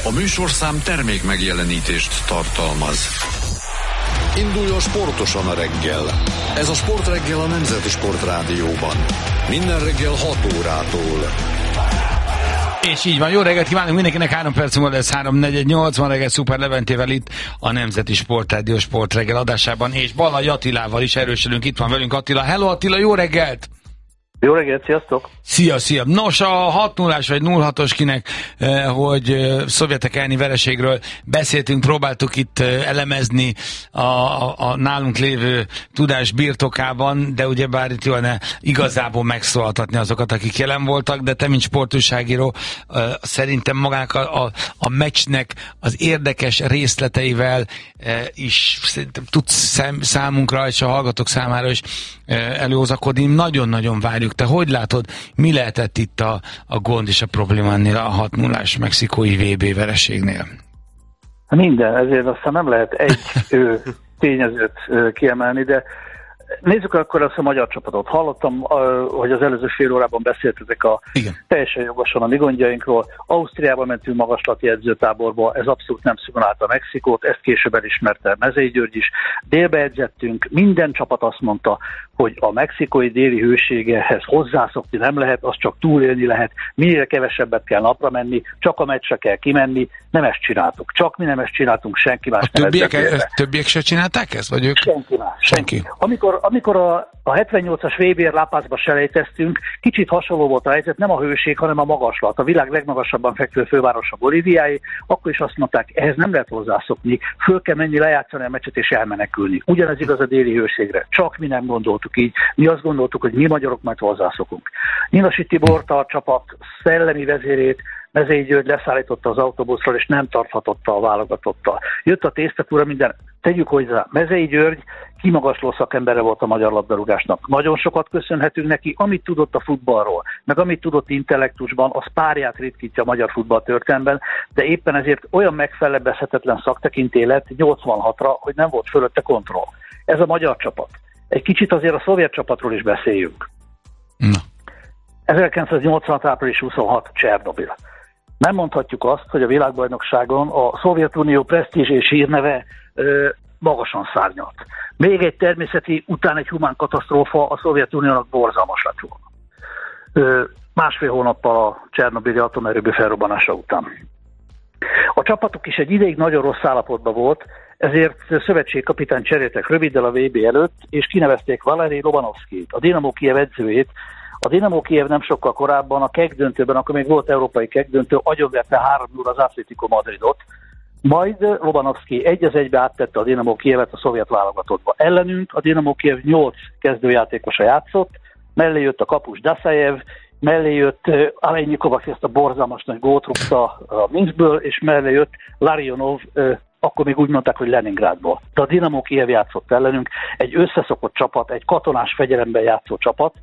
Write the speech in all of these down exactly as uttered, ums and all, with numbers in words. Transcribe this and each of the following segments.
A műsorszám termék megjelenítést tartalmaz. Induljon sportosan a reggel. Ez a Sportreggel a Nemzeti Sportrádióban. Minden reggel hat órától. És így van, jó reggelt kívánunk mindenkinek, három perc múlva lesz három negyvennyolc, van reggel Szuper Leventével itt a Nemzeti Sportrádió Sportreggel adásában, és Balai Attilával is erősödünk, itt van velünk Attila. Hello Attila, jó reggelt! Jó reggelt, sziasztok! Szia, szia! Nos, a hat nullás vagy nulla hatos kinek, eh, hogy eh, szovjetek elleni vereségről beszéltünk, próbáltuk itt eh, elemezni a, a, a nálunk lévő tudás birtokában, de ugyebár itt jól ne igazából megszólaltatni azokat, akik jelen voltak, de te, mint sportújságíró, eh, szerintem magának a, a, a meccsnek az érdekes részleteivel eh, is tudsz szám, számunkra és a hallgatók számára is eh, előhozakodni. Nagyon-nagyon várjuk. Te hogy látod, mi lehetett itt a, a gond és a probléma ennél a hat nullás mexikói vé bé vereségnél? Minden, ezért aztán nem lehet egy ő, tényezőt ő, kiemelni, de nézzük akkor azt a magyar csapatot. Hallottam, hogy az előző fél órában beszéltetek a Igen. teljesen jogosan a mi gondjainkról. Ausztriába mentünk magaslati edzőtáborba, ez abszolút nem szimulálta Mexikót, ezt később elismerte Mezei György is. Délbe edzettünk, minden csapat azt mondta, hogy a mexikói déli hőségehez hozzászokni nem lehet, az csak túlélni lehet, minél kevesebbet kell napra menni, csak a meccsre kell kimenni, nem ezt csináltuk. Csak mi nem ezt csináltunk, senki más a nem többiek, e, többiek se csinálták ezt? Vagy ők? Senki más. Senki. Amikor, amikor a, a hetvennyolcas vé bé-r Lápázba selejteztünk, kicsit hasonló volt a helyzet, nem a hőség, hanem a magaslat. A világ legmagasabban fekvő fővárosa Bolíviáé, akkor is azt mondták, ehhez nem lehet hozzászokni, föl kell menni, lejátszani a meccset és elmenekülni. Ugyanez igaz a déli hőségre. Csak mi nem gondoltuk így. Mi azt gondoltuk, hogy mi magyarok majd hozzászokunk. Nyinasi Tibort, a csapat szellemi vezérét, Mezei György leszállította az autóbuszról, és nem tarthatotta a válogatottal. Jött a tésztakúra, minden, tegyük hozzá, Mezei György kimagasló szakembere volt a magyar labdarúgásnak. Nagyon sokat köszönhetünk neki, amit tudott a futballról, meg amit tudott intellektusban, az párját ritkítja a magyar futball történelemben, de éppen ezért olyan megfelebbezhetetlen szaktekintély lett nyolcvanhatra, hogy nem volt fölötte kontroll. Ez a magyar csapat. Egy kicsit azért a szovjet csapatról is beszéljünk. Na. ezerkilencszáznyolcvanhat. április huszonhat. Csernobil. Nem mondhatjuk azt, hogy a világbajnokságon a Szovjetunió presztízs és hírneve ö, magasan szárnyalt. Még egy természeti, után egy humán katasztrófa a Szovjetuniónak borzalmas lett volna. Ö, másfél hónappal a csernobili atomerőmű felrobbanása után. A csapatok is egy ideig nagyon rossz állapotban volt, ezért szövetségkapitány cseréltek röviddel a vé bé előtt, és kinevezték Valerij Lobanovszkijt, a Dinamo Kijev edzőjét. A Dinamo Kijev nem sokkal korábban a kegdöntőben, akkor még volt európai kegdöntő, agyonverte három nulla az Atletico Madridot, majd Lobanovszkij egy az egybe áttette a Dinamo Kijevet a szovjet válogatottba. Ellenünk a Dinamo Kijev nyolc kezdőjátékosa játszott, mellé jött a kapus Dasajev, mellé jött Alejnyikov, aki ezt a borzalmas nagy gólt rúgta a Minskből, és mellé jött Larionov, akkor még úgy mondták, hogy Leningrádból. De a Dinamo Kijev játszott ellenünk, egy összeszokott csapat, egy katonás fegyelemben játszó csapat,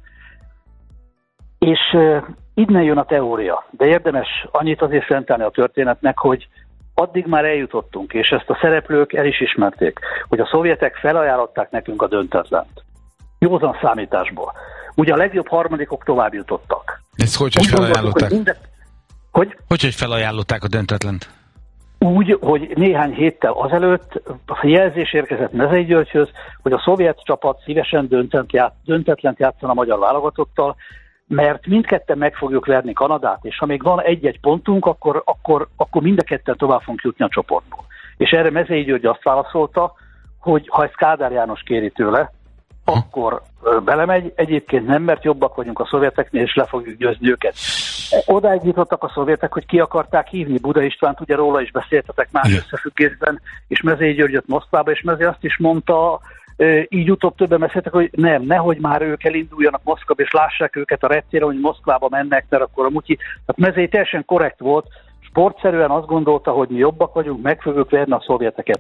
és uh, innen jön a teória. De érdemes annyit azért szentelni a történetnek, hogy addig már eljutottunk, és ezt a szereplők el is ismerték, hogy a szovjetek felajánlották nekünk a döntetlent. Józan számításból. Ugye a legjobb harmadikok tovább jutottak. Ezt hogy, hogy felajánlották? Hogy, minden... hogy? hogy, hogy felajánlották a döntetlent? Úgy, hogy néhány héttel azelőtt a jelzés érkezett Mezei Györgyhöz, hogy a szovjet csapat szívesen döntetlent játszan a magyar válogatottal, mert mindketten meg fogjuk verni Kanadát, és ha még van egy-egy pontunk, akkor, akkor, akkor mind a ketten tovább fogunk jutni a csoportból. És erre Mezei György azt válaszolta, hogy ha ezt Kádár János kéri tőle, akkor belemegy, egyébként nem, mert jobbak vagyunk a szovjeteknél, és le fogjuk győzni őket. Odáig jutottak a szovjetek, hogy ki akarták hívni Buda Istvánt, ugye róla is beszéltetek más Igen. összefüggésben, és Mezei György jött Moszkvába, és Mezei azt is mondta, így utóbb többen beszéltek, hogy nem, nehogy már ők elinduljanak Moszkvába, és lássák őket a reptéren, hogy Moszkvába mennek, mert akkor a mutyi. Tehát Mezei teljesen korrekt volt, sportszerűen azt gondolta, hogy mi jobbak vagyunk, meg fogjuk verni a szovjeteket.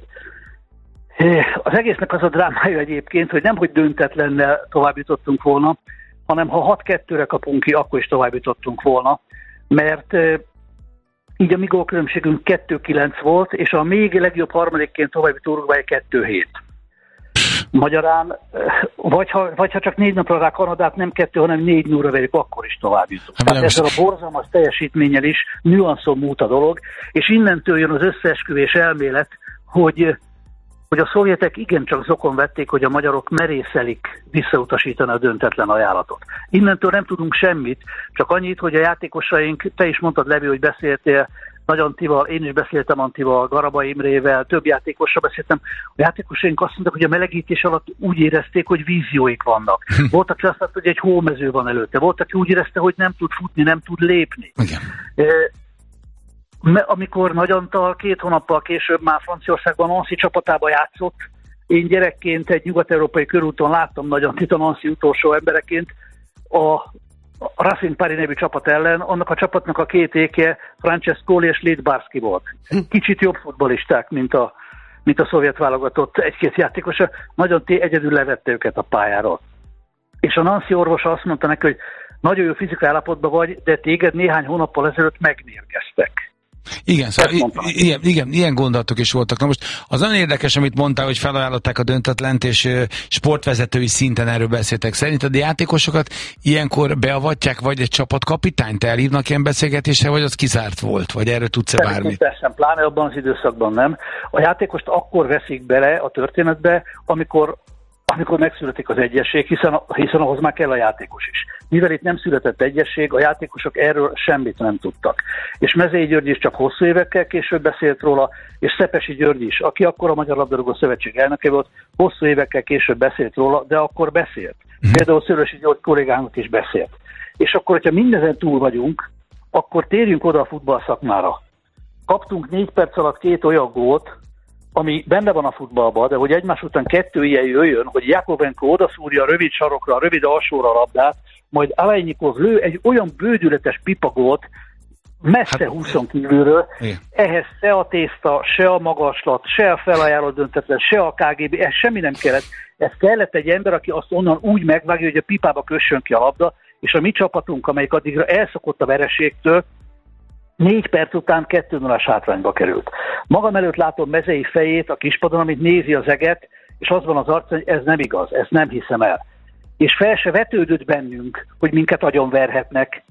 Az egésznek az a drámája egyébként, hogy nem, hogy döntetlennel tovább jutottunk volna, hanem ha hat kettőre kapunk ki, akkor is tovább jutottunk volna, mert így a mi gólkülönbségünk kettő kilenc volt, és a még legjobb harmadikként további Uruguay kettő hét. Magyarán, vagy ha, vagy ha csak négy napra rá Kanadát nem kettő, hanem négy nullra verjük, akkor is tovább jutunk. Hát, tehát ezzel a borzalmas teljesítménnyel is nüanszon múlt a dolog, és innentől jön az összeesküvés elmélet, hogy, hogy a szovjetek igencsak zokon vették, hogy a magyarok merészelik visszautasítani a döntetlen ajánlatot. Innentől nem tudunk semmit, csak annyit, hogy a játékosaink, te is mondtad, Levi, hogy beszéltél Nagy Antival, én is beszéltem Antival, Garabai Imrével, több játékossal beszéltem. A játékosaink azt mondták, hogy a melegítés alatt úgy érezték, hogy vízióik vannak. Volt, aki azt mondta, hogy egy hómező van előtte. Volt, aki úgy érezte, hogy nem tud futni, nem tud lépni. Igen. Amikor Nagy Antal két hónappal később már Franciaországban Nancy csapatába játszott, én gyerekként egy nyugat-európai körúton láttam Nagy Antit a Nancy utolsó embereként a a Racing Paris nevű csapat ellen, annak a csapatnak a két éke Francescoli és Lidbarski volt. Kicsit jobb futballisták, mint a, mint a szovjet válogatott egy-két játékosa. Nagyon egyedül levette őket a pályáról. És a Nancy orvos azt mondta neki, hogy nagyon jó fizikai állapotban vagy, de téged néhány hónappal ezelőtt megmérgeztek. Igen, szóval i- igen, igen, ilyen gondolatok is voltak. Na most az nagyon érdekes, amit mondtál, hogy felajánlották a döntetlent, és uh, sportvezetői szinten erről beszéltek. Szerinted a játékosokat ilyenkor beavatják, vagy egy csapatkapitányt elhívnak ilyen beszélgetésre, vagy az kizárt volt? Vagy erről tudsz-e bármit? Persze, pláne abban az időszakban nem. A játékost akkor veszik bele a történetbe, amikor amikor megszületik az egyesség, hiszen, hiszen ahhoz már kell a játékos is. Mivel itt nem született egyesség, a játékosok erről semmit nem tudtak. És Mezei György is csak hosszú évekkel később beszélt róla, és Szepesi György is, aki akkor a Magyar Labdarúgó Szövetség elnöke volt, hosszú évekkel később beszélt róla, de akkor beszélt. Mm. Például Szörösi György kollégánk is beszélt. És akkor, hogyha mindezen túl vagyunk, akkor térjünk oda a futballszakmára. Kaptunk négy perc alatt két olyan gólt, ami benne van a futballban, de hogy egymás után kettő ilyen jöjjön, hogy Jakovenko odaszúrja a rövid sarokra, a rövid alsóra a labdát, majd Alejnikov lő egy olyan bődületes pipagolt, messze hát, húszon kívülről, igen. Ehhez se a tészta, se a magaslat, se a felajánlott döntetlen, se a ká gé bé, ez semmi nem kellett. Ez kellett egy ember, aki azt onnan úgy megvágja, hogy a pipába kössön ki a labda, és a mi csapatunk, amelyik addigra elszokott a vereségtől, négy perc után kettő nullás hátrányba került. Magam előtt látom Mezei fejét a kispadon, amit nézi az eget, és az van az arcán, hogy ez nem igaz, ezt nem hiszem el. És fel se vetődött bennünk, hogy minket agyonverhetnek,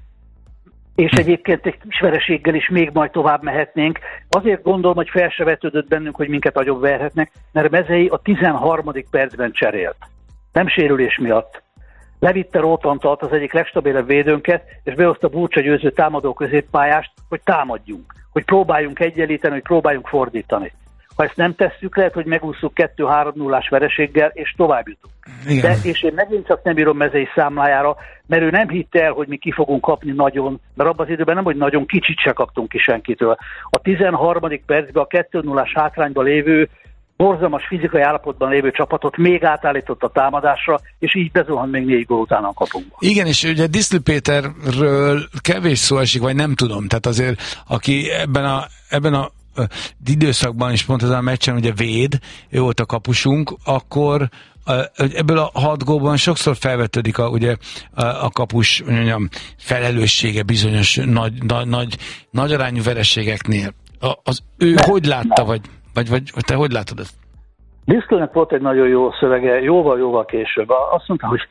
és egyébként egy kis vereséggel is még majd tovább mehetnénk. Azért gondolom, hogy fel se vetődött bennünk, hogy minket agyonverhetnek, mert Mezei a tizenharmadik percben cserélt. Nem sérülés miatt. Levitte Róth Antalt, az egyik legstabilabb védőnket, és behozta Burcsa Győző támadó középpályást, hogy támadjunk, hogy próbáljunk egyenlíteni, hogy próbáljunk fordítani. Ha ezt nem tesszük, lehet, hogy megúszunk kettő-három nullás vereséggel, és tovább jutunk. De, és én megint csak nem írom Mezei számlájára, mert ő nem hitte el, hogy mi ki fogunk kapni nagyon, mert abban az időben nem, hogy nagyon kicsit se kaptunk ki senkitől. A tizenharmadik percben a kettő nullás hátrányban lévő, borzalmas fizikai állapotban lévő csapatot még átállított a támadásra, és így bezuhant még négy gól után a kapunkba. Igen, és ugye Diszlő Péterről kevés szó esik, vagy nem tudom, tehát azért, aki ebben a, ebben a időszakban is pont ezen a meccsen ugye véd, ő volt a kapusunk, akkor ebből a hat gólban sokszor felvetődik a, ugye, a kapus mondjam, felelőssége bizonyos nagy, nagy, nagy, nagy arányú vereségeknél. Az ő ne, hogy látta, ne. vagy Vagy, vagy, vagy te hogy látod ezt? Diszlőnek volt egy nagyon jó szövege, jóval-jóval később. Azt mondta, hogy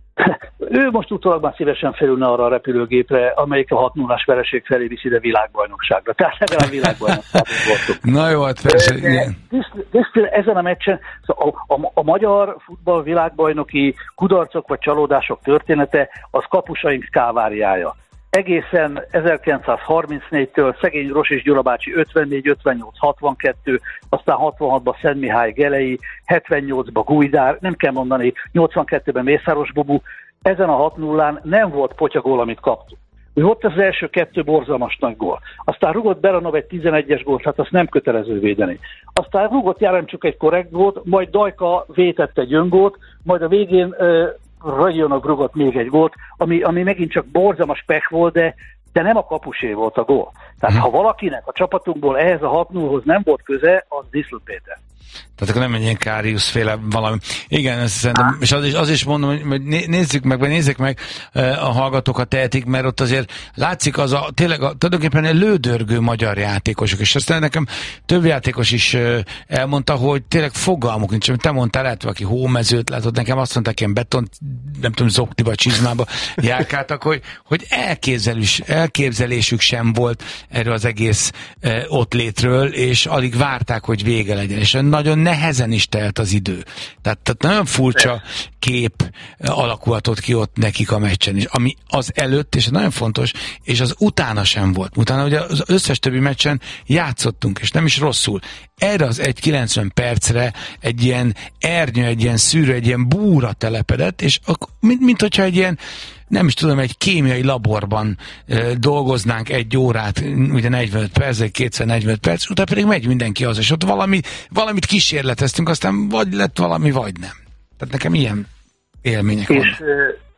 ő most utólag szívesen felülne arra a repülőgépre, amelyik a hat nullás vereség felé viszi ide világbajnokságra. Tehát legalább világbajnokságon voltunk. Na jó, hát persze, igen. Diszlő ezen a meccsen a, a, a magyar futball világbajnoki kudarcok vagy csalódások története az kapusaink káváriája. Egészen ezerkilencszázharmincnégytől szegény Rossis Gyula bácsi ötvennégy, ötvennyolc, hatvankettő, aztán hatvanhatban Szent Mihály Gelei, hetvennyolcban Gujdár, nem kell mondani, nyolcvankettőben Mészáros Bubu. Ezen a hat nullán nem volt potyagól, amit kaptunk. Volt az első kettő borzalmas nagy gól. Aztán rugott Beranov egy tizenegyes gólt, hát azt nem kötelező védeni. Aztán rugott Járamcsuk egy korrekt gólt, majd Dajka vétett egy öngólt, majd a végén uh, Rajonov rugott még egy gólt, ami, ami megint csak borzalmas pech volt, de, de nem a kapusé volt a gól. Tehát ha valakinek a csapatunkból ehhez a hat nullhoz nem volt köze, az Diszl Péter. Tehát akkor nem egy ilyen Káriusz-féle valami. Igen, ezt szerintem, és az is, az is mondom, hogy nézzük meg, vagy nézzük meg a hallgatókat tehetik, mert ott azért látszik az a, tényleg a, tulajdonképpen egy lődörgő magyar játékosok, és aztán nekem több játékos is elmondta, hogy tényleg fogalmuk nincs, amit te mondtál, lehet valaki hómezőt látott, nekem azt mondták, ilyen beton, nem tudom, zoktiba, csizmába járkáltak, hogy, hogy elképzelés, elképzelésük sem volt erről az egész ott létről, és alig várták, hogy vége legyen, és nagyon nehezen is telt az idő. Tehát, tehát nagyon furcsa kép alakulhatott ki ott nekik a meccsen is, ami az előtt, és nagyon fontos, és az utána sem volt. Utána ugye az összes többi meccsen játszottunk, és nem is rosszul. Erre az egy kilencven percre egy ilyen ernyő, egy ilyen szűrő, egy ilyen búra telepedett, és mint, mint hogyha egy ilyen, nem is tudom, egy kémiai laborban e, dolgoznánk egy órát, ugye negyvenöt perc, egy kétszáznegyvenöt perc, utána pedig megy mindenki az, és ott valami, valamit kísérleteztünk, aztán vagy lett valami, vagy nem. Tehát nekem ilyen élmények és, vannak.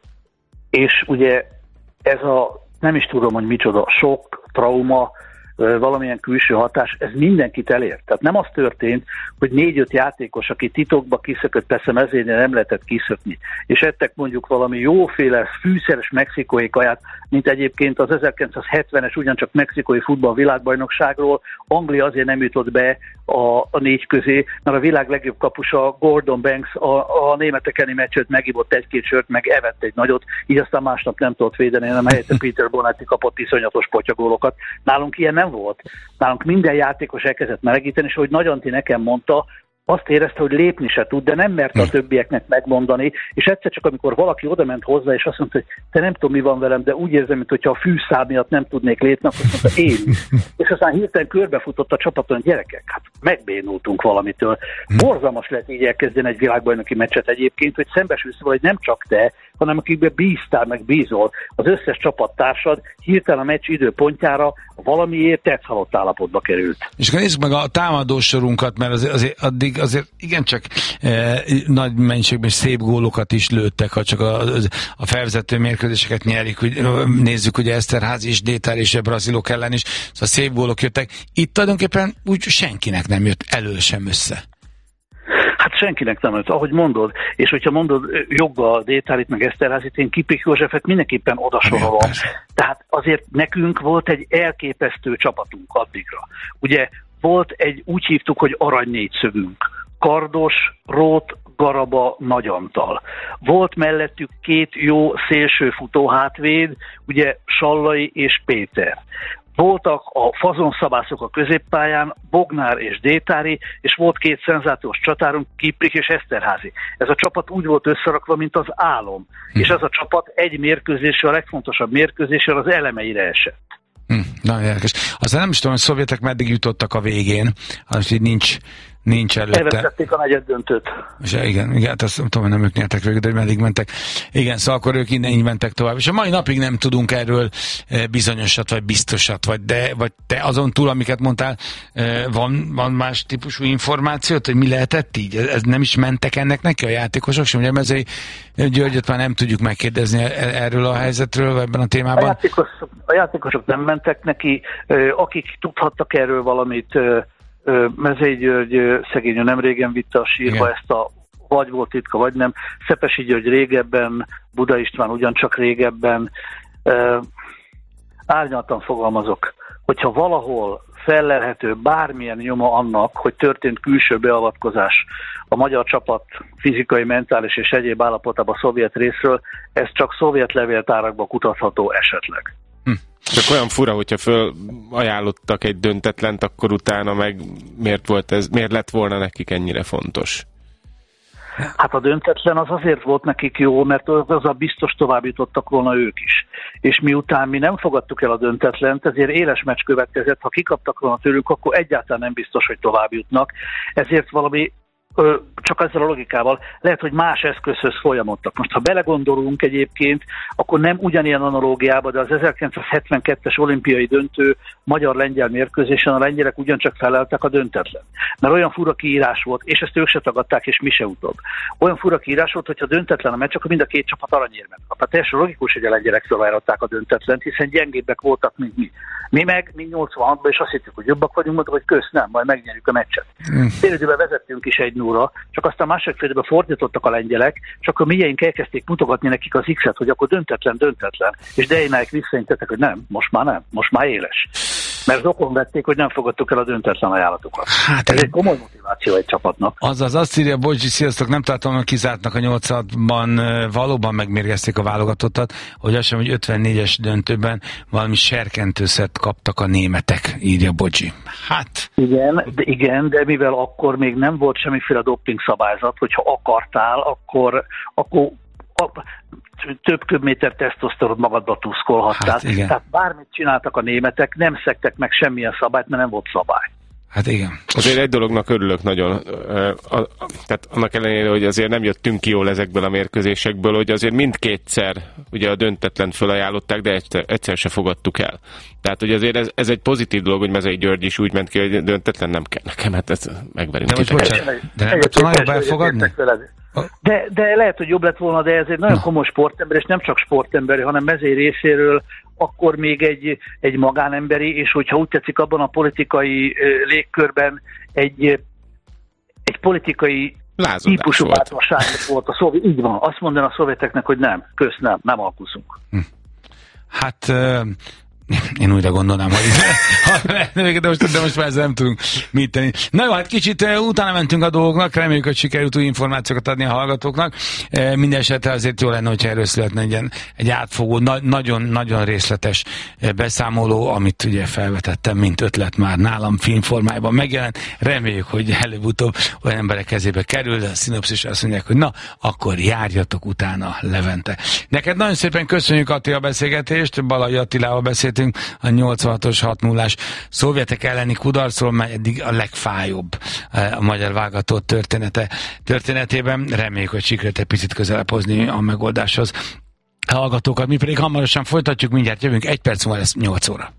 És ugye ez a, nem is tudom, hogy micsoda, sok, trauma, valamilyen külső hatás, ez mindenkit elér. Tehát nem az történt, hogy négy-öt játékos, aki titokba kiszökött, persze mezőnél nem lehetett kiszökni, és ettek mondjuk valami jóféle fűszeres mexikói kaját, mint egyébként az ezerkilencszázhetvenes ugyancsak mexikói futball világbajnokságról. Anglia azért nem jutott be a, a négy közé, mert a világ legjobb kapusa Gordon Banks a, a németek elleni meccset megívott egy-két sört, meg evett egy nagyot, így aztán másnap nem tudott védeni, hanem helyette Peter Bonetti kapott iszonyatos potyagólokat. Nálunk ilyen nem volt. Nálunk minden játékos elkezdett melegíteni, és ahogy Nagy Antti nekem mondta, azt érezte, hogy lépni se tud, de nem merte a többieknek megmondani, és egyszer csak amikor valaki odament hozzá, és azt mondta, hogy te nem tudom, mi van velem, de úgy érzem, mintha a fűszál miatt nem tudnék lépni, akkor azt mondta, én. És aztán hirtelen körbefutott a csapaton, gyerekek, hát megbénultunk valamitől. Borzalmas lehet így elkezdeni egy világbajnoki meccset egyébként, hogy szembesülsz valahogy nem csak te, hanem akikben bíztál, meg bízol, az összes csapattársad hirtelen a meccs időpontjára valamiért tetszhalott állapotba került. És akkor nézzük meg a támadósorunkat, mert azért, azért addig azért igencsak eh, nagy mennyiségben szép gólokat is lőttek, ha csak a, a felvezető mérkőzéseket nyerik, hogy nézzük, ugye Eszterházy és Détár és a brazilok ellen is, szóval szép gólok jöttek. Itt tulajdonképpen úgy senkinek nem jött elő sem össze. Hát senkinek nem jött, ahogy mondod, és hogyha mondod joggal Détárit meg Eszterházit, én Kiprik Józsefet mindenképpen odasorolom. Tehát azért nekünk volt egy elképesztő csapatunk addigra. Ugye volt egy, úgy hívtuk, hogy arany négyszögünk. Kardos, Rót, Garaba, Nagy Antal. Volt mellettük két jó szélsőfutó hátvéd, ugye Sallai és Péter. Voltak a fazonszabászok a középpályán, Bognár és Détári, és volt két szenzációs csatárunk, Kiprik és Eszterházy. Ez a csapat úgy volt összerakva, mint az álom. Hm. És ez a csapat egy mérkőzésre, a legfontosabb mérkőzésre az elemeire esett. Hm, nagyon érdekes. Aztán nem is tudom, hogy szovjetek meddig jutottak a végén, az így nincs, nincs előtte. Elvesztették a negyed döntőt. És igen, igen, hát azt nem tudom, hogy nem ők nyertek végül, de meddig mentek. Igen, szóval akkor ők innen így mentek tovább. És a mai napig nem tudunk erről bizonyosat, vagy biztosat, vagy, de, vagy te azon túl, amiket mondtál, van, van más típusú információt, hogy mi lehetett így? Ez nem is mentek ennek neki a játékosok sem? Ugye Mezei Györgyöt már nem tudjuk megkérdezni erről a helyzetről, ebben a témában. A játékosok, a játékosok nem mentek neki, akik tudhattak erről valamit, Mezei György szegény nem régen vitte a sírba. Igen. Ezt a vagy volt titka, vagy nem. Szepesi György régebben, Buda István ugyancsak régebben. Árnyaltan fogalmazok, hogyha valahol fellelhető bármilyen nyoma annak, hogy történt külső beavatkozás a magyar csapat fizikai, mentális és egyéb állapotában a szovjet részről, ez csak szovjet levéltárakban kutatható esetleg. Hm. Csak olyan fura, hogyha fölajánlottak egy döntetlent, akkor utána meg miért, volt ez, miért lett volna nekik ennyire fontos? Hát a döntetlen az azért volt nekik jó, mert az a biztos tovább jutottak volna ők is. És miután mi nem fogadtuk el a döntetlent, ezért éles meccs következett, ha kikaptak volna tőlük, akkor egyáltalán nem biztos, hogy tovább jutnak. Ezért valami csak ezzel a logikával, lehet, hogy más eszközhöz folyamodtak. Most, ha belegondolunk egyébként, akkor nem ugyanilyen analógiában, de az ezerkilencszázhetvenkettes olimpiai döntő magyar-lengyel mérkőzésen a lengyelek ugyancsak feleltek a döntetlen. Mert olyan fura kiírás volt, és ezt ők se tagadták, és mi se utóbb. Olyan fura kiírás volt, hogyha döntetlen a meccs, akkor mind a két csapat aranyérmet kap. Tehát teljesen logikus, hogy a lengyelek felvállalták a döntetlent, hiszen gyengébbek voltak, mint mi. Mi meg, mi nyolcvanhatban, és azt hittük, hogy jobbak vagyunk, mondtuk, hogy kösz, nem, majd megnyerjük a meccset. Mm. Félidőben vezettünk is egy nulla, csak aztán második félidőben fordítottak a lengyelek, és akkor miénk elkezdték mutogatni nekik az X-et, hogy akkor döntetlen, döntetlen. És Dejnáik visszaintettek, hogy nem, most már nem, most már éles. Mert zokon vették, hogy nem fogadtuk el a döntetlen ajánlatokat. Hát ez egy komoly motiváció egy csapatnak. Azaz azt írja, Bocsi, sziasztok, nem tartom, hogy kizártnak a nyolcadban, valóban megmérgezték a válogatottat, hogy azt sem, hogy ötvennégyes döntőben valami serkentőszert kaptak a németek, írja Bocsi. Hát... Igen, de, igen, de mivel akkor még nem volt semmiféle doping szabályzat, hogyha akartál, akkor, akkor a, több köbméter tesztoszteront magadba tuszkolhattál. Hát, tehát bármit csináltak a németek, nem szegtek meg semmilyen szabályt, mert nem volt szabály. Hát igen. Azért egy dolognak örülök nagyon, a, a, tehát annak ellenére, hogy azért nem jöttünk ki jól ezekből a mérkőzésekből, hogy azért mindkétszer ugye a döntetlen fölajánlották, de egyszer, egyszer se fogadtuk el. Tehát, hogy azért ez, ez egy pozitív dolog, hogy Mezei György is úgy ment ki, hogy döntetlen nem kell nekem, hát ezt megverünk. De most bocsánat, de nem tudom jobb elfogadni? De, de lehet, hogy jobb lett volna, de ez egy nagyon komoly sportember, és nem csak sportemberi, hanem Mezei részéről akkor még egy, egy magánemberi, és hogyha úgy tetszik, abban a politikai légkörben egy, egy politikai lázadás típusú bátorság volt a szovjet. Így van, azt mondani a szovjeteknek, hogy nem, kösz, nem, nem alkuszunk. Hm. Hát... Én újra gondolnám, hogy de most, de most már ezzel nem tudunk mit tenni. Na jó, hát kicsit utána mentünk a dolgoknak, reméljük, hogy sikerült új információkat adni a hallgatóknak. Minden esetre azért jó lenne, hogyha erről születne egy, egy átfogó, nagyon-nagyon részletes beszámoló, amit ugye felvetettem, mint ötlet már nálam filmformájában megjelent. Reméljük, hogy előbb-utóbb olyan emberek kezébe kerül, de a szinopszis azt mondják, hogy na, akkor járjatok utána, Levente. Neked nagyon szépen köszönjük, Attila, a beszélgetést, Balai Attilával beszélt a nyolcvanhatos hat nullás szovjetek elleni kudarcról, mely eddig a legfájóbb a magyar válogatott története, történetében. Reméljük, hogy sikerült egy picit közelebb hozni a megoldáshoz a hallgatókat. Mi pedig hamarosan folytatjuk, mindjárt jövünk, egy perc múlva lesz nyolc óra.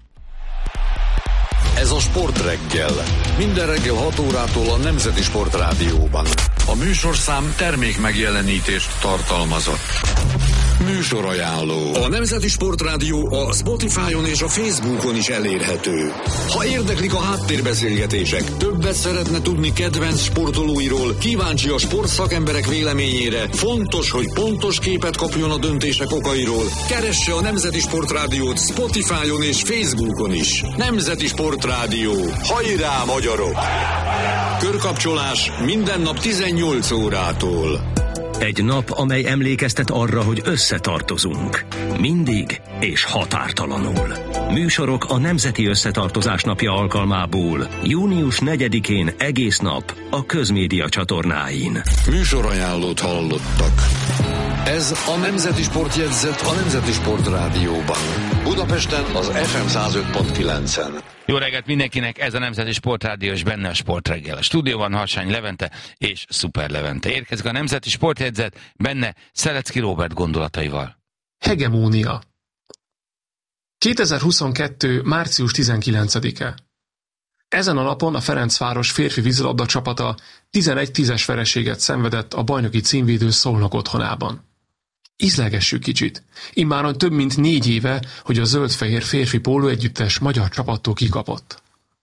Ez a Sportreggel. Minden reggel hat órától a Nemzeti Sportrádióban. A műsorszám termék megjelenítést tartalmazott. Műsorajánló. A Nemzeti Sportrádió a Spotify-on és a Facebookon is elérhető. Ha érdeklik a háttérbeszélgetések, többet szeretne tudni kedvenc sportolóiról, kíváncsi a sportszakemberek véleményére, fontos, hogy pontos képet kapjon a döntések okairól, keresse a Nemzeti Sportrádiót Spotify-on és Facebookon is. Nemzeti Sportrádió. Hajrá, magyarok! Körkapcsolás minden nap tizennyolc órától. Egy nap, amely emlékeztet arra, hogy összetartozunk. Mindig és határtalanul. Műsorok a Nemzeti Összetartozás napja alkalmából. június negyedikén egész nap a Közmédia csatornáin. Műsorajánlót hallottak. Ez a Nemzeti Sportjegyzet a Nemzeti Sportrádióban. Budapesten az ef em száz öt pont kilencen. Jó reggelt mindenkinek, ez a Nemzeti Sportrádió, és benne a Sportreggel. A stúdióban Harsány Levente és Szuper Levente. Érkezik a Nemzeti Sportjegyzet, benne Szelecki Róbert gondolataival. Hegemónia. kétezer-huszonkettő. március tizenkilencedike. Ezen a napon a Ferencváros férfi vízilabda csapata tizenegy tízes vereséget szenvedett a bajnoki címvédő Szolnok otthonában. Ízlegessük kicsit. Immáron több mint négy éve, hogy a zöld-fehér férfi pólóegyüttes magyar csapattól kikapott.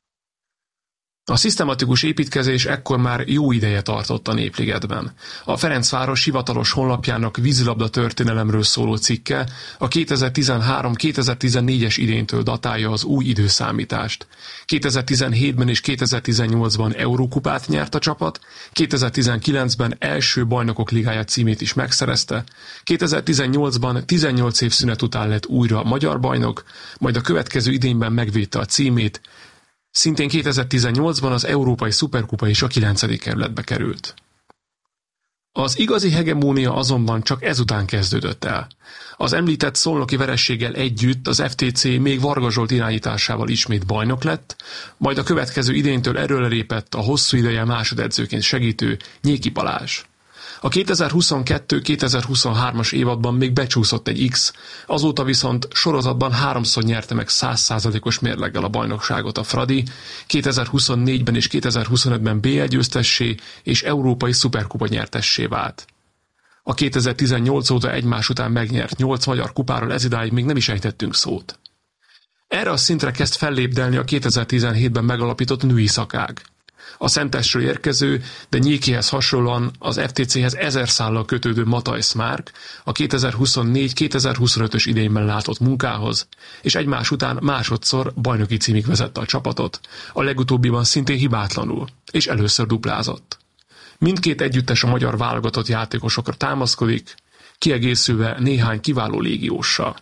A szisztematikus építkezés ekkor már jó ideje tartott a Népligetben. A Ferencváros hivatalos honlapjának vízilabda történelemről szóló cikke a kétezer-tizenhárom kétezer-tizennégyes idénytől datálja az új időszámítást. kétezer-tizenhétben és kétezer-tizennyolcban Eurókupát nyert a csapat, kétezer-tizenkilencben első Bajnokok Ligája címét is megszerezte, kétezer-tizennyolcban tizennyolc év szünet után lett újra magyar bajnok, majd a következő idényben megvédte a címét. Szintén kétezer-tizennyolcban az Európai Szuperkupa is a kilencedik kerületbe került. Az igazi hegemónia azonban csak ezután kezdődött el. Az említett szolnoki verességgel együtt az ef té cé még Varga Zsolt irányításával ismét bajnok lett, majd a következő idénytől erőre lépett a hosszú ideje másodedzőként segítő Nyéki Balázs. A kétezer-huszonkettő kétezer-huszonhármas évadban még becsúszott egy X, azóta viszont sorozatban háromszor nyerte meg száz százalékos mérleggel a bajnokságot a Fradi, kétezer-huszonnégyben és kétezer-huszonötben bé egy győztessé és európai szuperkupa nyertessé vált. A kétezer-tizennyolc óta egymás után megnyert nyolc magyar kupáról ezidáig még nem is ejtettünk szót. Erre a szintre kezd fellépdelni a kétezer-tizenhétben megalapított női szakág. A Szentestről érkező, de Nyékihez hasonlóan az ef té céhez ezer szállal kötődő Matthijs Márk a kétezer-huszonnégy kétezer-huszonötös idényben látott munkához, és egymás után másodszor bajnoki címig vezette a csapatot, a legutóbbiban szintén hibátlanul, és először duplázott. Mindkét együttes a magyar válogatott játékosokra támaszkodik, kiegészülve néhány kiváló légióssal.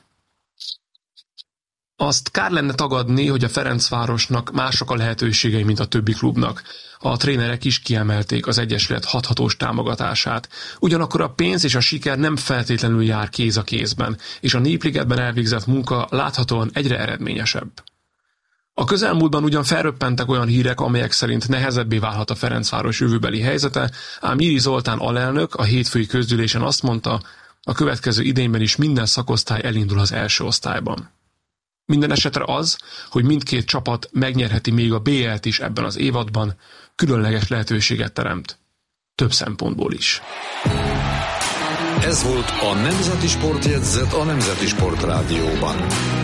Azt kár lenne tagadni, hogy a Ferencvárosnak mások a lehetőségei, mint a többi klubnak. A trénerek is kiemelték az egyesület hathatós támogatását. Ugyanakkor a pénz és a siker nem feltétlenül jár kéz a kézben, és a Népligetben elvégzett munka láthatóan egyre eredményesebb. A közelmúltban ugyan felröppentek olyan hírek, amelyek szerint nehezebbé válhat a Ferencváros jövőbeli helyzete, ám Iri Zoltán alelnök a hétfői közgyűlésen azt mondta, a következő idényben is minden szakosztály elindul az első osztályban. Minden esetre az, hogy mindkét csapat megnyerheti még a bé el-t is ebben az évadban, különleges lehetőséget teremt. Több szempontból is. Ez volt a Nemzeti Sportjegyzet a Nemzeti Sport Rádióban.